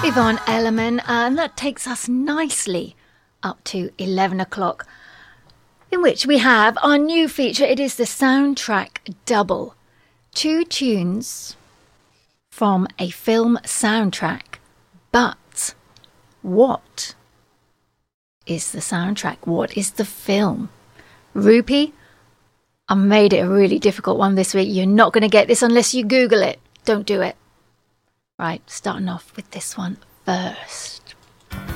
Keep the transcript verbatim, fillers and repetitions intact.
Yvonne Elliman, and that takes us nicely up to eleven o'clock, in which we have our new feature. It is the soundtrack double. Two tunes from a film soundtrack. But what is the soundtrack? What is the film? Rupi, I made it a really difficult one this week. You're not going to get this unless you Google it. Don't do it. Right, starting off with this one first.